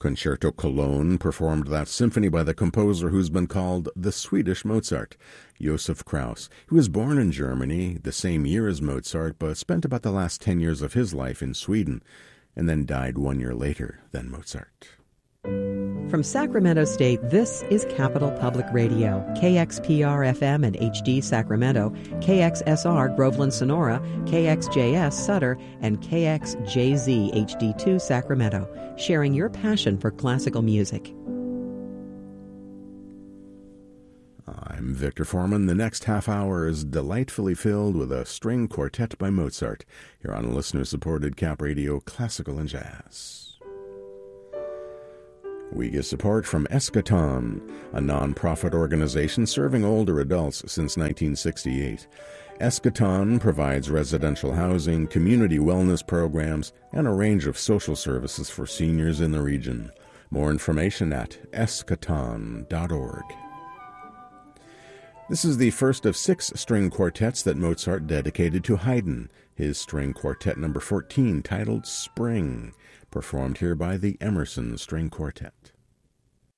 Concerto Cologne performed that symphony by the composer who's been called the Swedish Mozart, Josef Krauss. He was born in Germany the same year as Mozart, but spent about the last 10 years of his life in Sweden, and then died 1 year later than Mozart. From Sacramento State, this is Capital Public Radio, KXPR-FM and HD Sacramento, KXSR Groveland Sonora, KXJS Sutter, and KXJZ HD2 Sacramento, sharing your passion for classical music. I'm Victor Foreman. The next half hour is delightfully filled with a string quartet by Mozart, here on listener-supported Cap Radio Classical and Jazz. We get support from Eschaton, a non-profit organization serving older adults since 1968. Eschaton provides residential housing, community wellness programs, and a range of social services for seniors in the region. More information at eschaton.org. This is the first of 6 string quartets that Mozart dedicated to Haydn, his string quartet number 14, titled Spring, performed here by the Emerson String Quartet.